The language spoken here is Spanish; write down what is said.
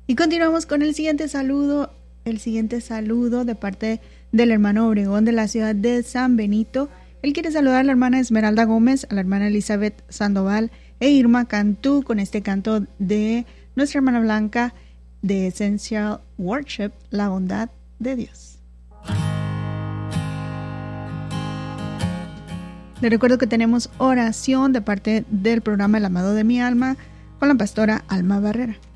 Y continuamos con el siguiente saludo de parte del hermano Obregón de la ciudad de San Benito. Él quiere saludar a la hermana Esmeralda Gómez, a la hermana Elizabeth Sandoval e Irma Cantú con este canto de nuestra hermana Blanca de Essential Worship, la bondad de Dios. Les recuerdo que tenemos oración de parte del programa El Amado de mi Alma con la pastora Alma Barrera.